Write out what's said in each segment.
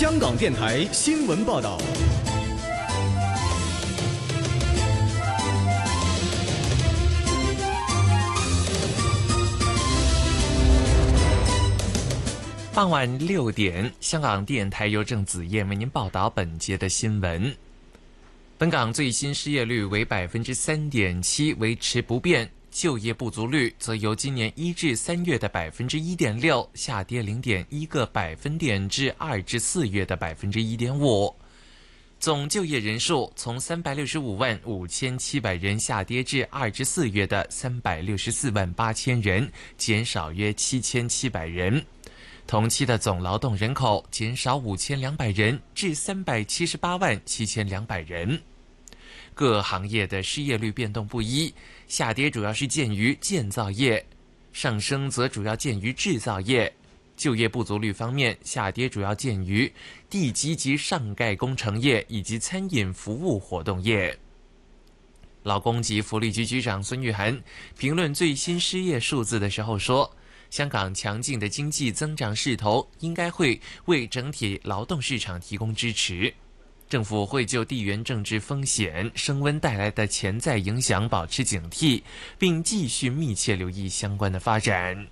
香港电台新闻报道。 傍晚6点，香港电台由郑子燕为您报道本节的新闻。本港最新失业率为 3.7%， 维持不变。就业不足率则由今年1至3月的 1.6% 下跌 0.1个百分点至2至4月的 1.5%。总就业人数从365万5700人下跌至2至4月的364万8000人，减少约7700人。同期的总劳动人口减少5200人至378万7200人。各行业的失业率变动不一，下跌主要是见于建造业，上升则主要见于制造业。就业不足率方面，下跌主要见于地基及上盖工程业以及餐饮服务活动业。劳工及福利局局长孙玉菡评论最新失业数字的时候说，香港强劲的经济增长势头应该会为整体劳动市场提供支持。政府会就地缘政治风险升温带来的潜在影响保持警惕，并继续密切留意相关的发展。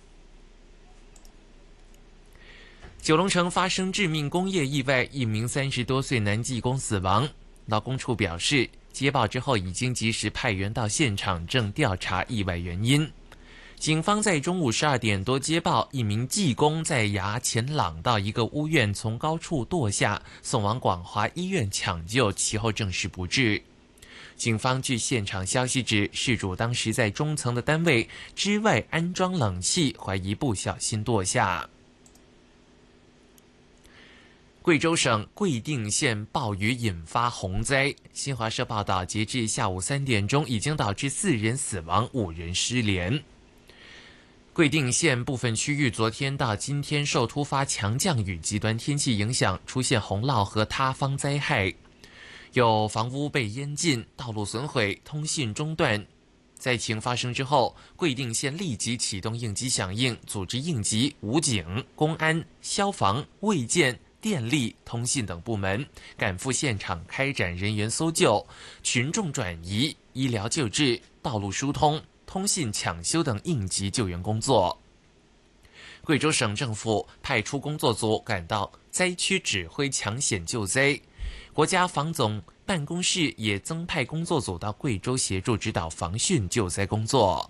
九龙城发生致命工业意外，一名30多岁男技工死亡。劳工处表示，接报之后已经及时派员到现场，正调查意外原因。警方在中午12点多接报，一名技工在衙前朗道一个屋院从高处堕下，送往广华医院抢救，其后证实不治。警方据现场消息指，事主当时在中层的单位之外安装冷气，怀疑不小心堕下。贵州省贵定县暴雨引发洪灾，新华社报道，截至下午3点钟，已经导致4人死亡，5人失联。贵定县部分区域昨天到今天受突发强降雨极端天气影响，出现洪涝和塌方灾害，有房屋被淹浸，道路损毁，通信中断。灾情发生之后，贵定县立即启动应急响应，组织应急、武警、公安、消防、卫健、电力、通信等部门赶赴现场开展人员搜救、群众转移、医疗救治、道路疏通、通信抢修等应急救援工作。贵州省政府派出工作组赶到灾区指挥抢险救灾，国家防总办公室也增派工作组到贵州协助指导防汛救灾工作。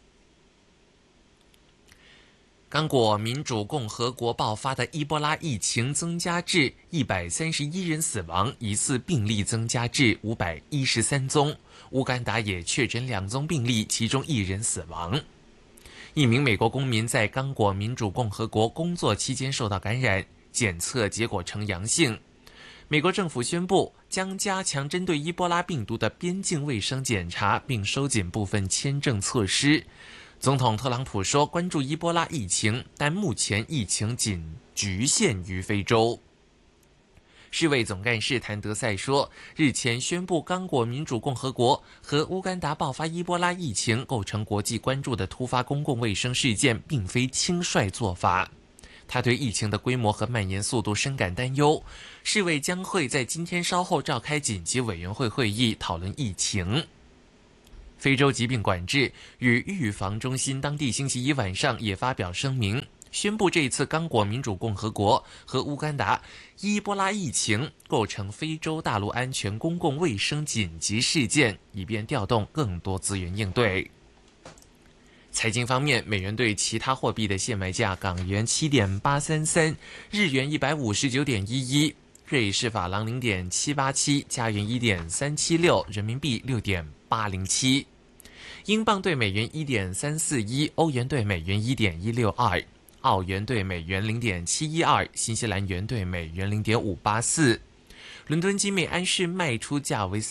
刚果民主共和国爆发的伊波拉疫情增加至131人死亡，疑似病例增加至513宗。乌干达也确诊2宗病例，其中1人死亡。一名美国公民在刚果民主共和国工作期间受到感染，检测结果呈阳性。美国政府宣布将加强针对伊波拉病毒的边境卫生检查，并收紧部分签证措施。总统特朗普说关注伊波拉疫情，但目前疫情仅局限于非洲。世卫总干事谭德赛说，日前宣布刚果民主共和国和乌干达爆发伊波拉疫情构成国际关注的突发公共卫生事件，并非轻率做法。他对疫情的规模和蔓延速度深感担忧，世卫将会在今天稍后召开紧急委员会会议讨论疫情。非洲疾病管制与预防中心当地星期一晚上也发表声明，宣布这次刚果民主共和国和乌干达伊波拉疫情构成非洲大陆安全公共卫生紧急事件，以便调动更多资源应对。财经方面，美元对其他货币的现卖价：港元7.833，日元159.11，瑞士法郎0.787，加元1.376，人民币6.807。英镑对美元1.341，欧元对美元1.162，澳元对美元0.712，新西兰元对美元0.584。伦敦金每安士卖出价为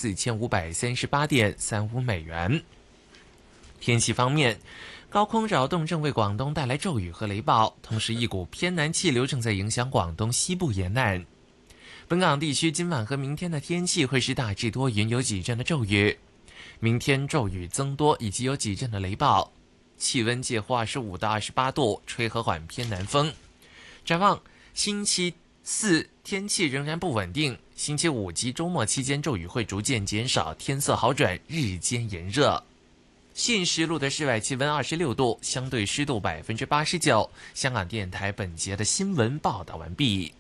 4538.35美元。天气方面，高空扰动正为广东带来骤雨和雷暴，同时一股偏南气流正在影响广东西部沿岸。本港地区今晚和明天的天气会是大致多云，有几阵的骤雨。明天骤雨增多，以及有几阵的雷暴，气温介乎25到28度，吹和缓偏南风。展望星期4 天气仍然不稳定，星期五及周末期间骤雨会逐渐减少，天色好转，日间炎热。现时录的室外气温26度，相对湿度89%。香港电台本节的新闻报道完毕。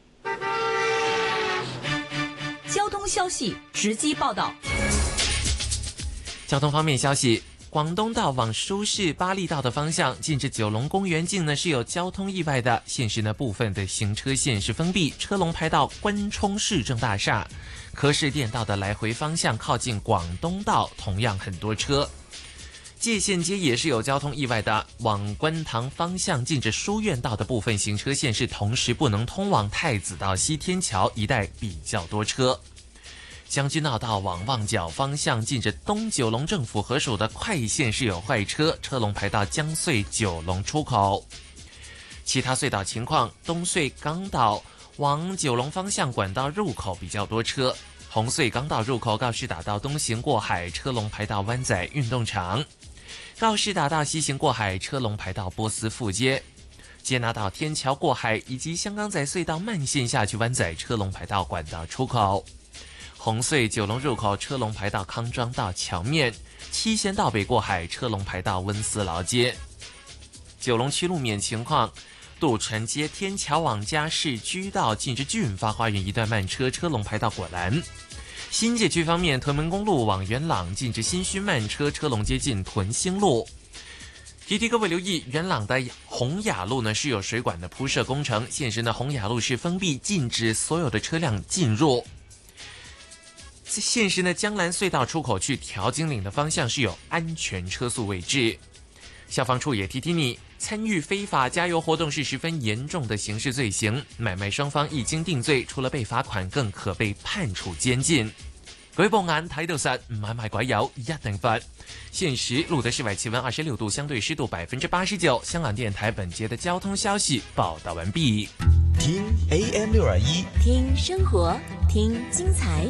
交通消息直击报道。 交通方面消息，广东道往苏市巴利道的方向，近至九龙公园径呢是有交通意外的，现时呢部分的行车线是封闭，车龙排到关冲市政大厦。柯士甸道的来回方向靠近广东道，同样很多车。界限街也是有交通意外的，往观塘方向近着书院道的部分行车线是同时不能通往太子道西天桥一带比较多车。将军澳道往旺角方向近着东九龙政府合署的快线是有坏车，车龙排到江隧九龙出口。其他隧道情况，东隧港岛往九龙方向管道入口比较多车，红隧港岛入口告士打道东行过海，车龙排到湾仔运动场；告士打道西行过海，车龙排到波斯富街；接纳道天桥过海以及香港仔隧道慢线下去湾仔，车龙排到管道出口。红隧九龙入口车龙排到康庄道桥面，七贤道北过海车龙排到温思劳街。九龙区路面情况，渡船街天桥往嘉市居道近至俊发花园一段慢车，车龙排到果栏。新界区方面，屯门公路往元朗近至新墟慢车，车龙接近屯兴路。提各位留意，元朗的洪雅路呢是有水管的铺设工程，现时呢洪雅路是封闭，禁止所有的车辆进入。现时呢，江南隧道出口去调景岭的方向是有安全车速位置。消防处也提提你，参与非法加油活动是十分严重的刑事罪行，买卖双方一经定罪，除了被罚款，更可被判处监禁。各位報眼睇到實，唔買賣鬼油一定罰。現時錄的室外氣溫26度，相對濕度89%。香港電台本節的交通消息報道完畢。 聽 AM621， 聽生活，聽精彩。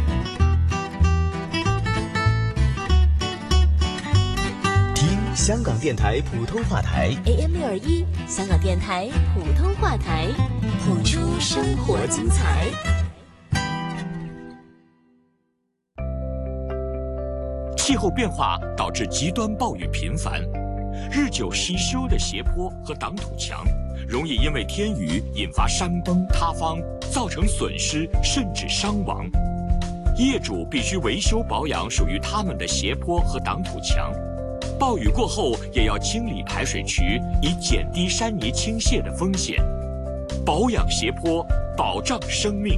聽香港電台普通話台 AM621，香港電台普通話台，譜出生活精彩。 气候变化导致极端暴雨频繁，日久失修的斜坡和挡土墙容易因为天雨引发山崩塌方，造成损失甚至伤亡。业主必须维修保养属于他们的斜坡和挡土墙，暴雨过后也要清理排水渠，以减低山泥倾泻的风险。保养斜坡，保障生命。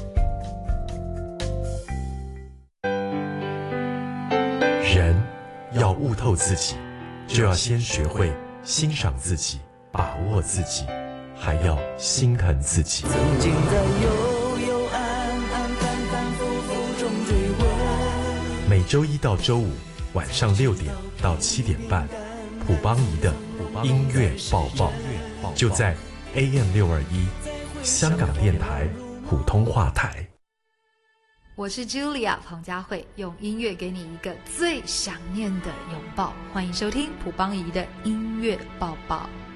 人要悟透自己，就要先学会欣赏自己，把握自己，还要心疼自己。 曾经在幽幽暗暗反反复复中追问。 每周一到周五晚上6点到7点半，普邦仪的音乐报报，就在 AM621 香港电台普通话台。 我是 Julia 彭佳慧，用音乐给你一个最想念的拥抱。欢迎收听普邦仪的音乐抱抱。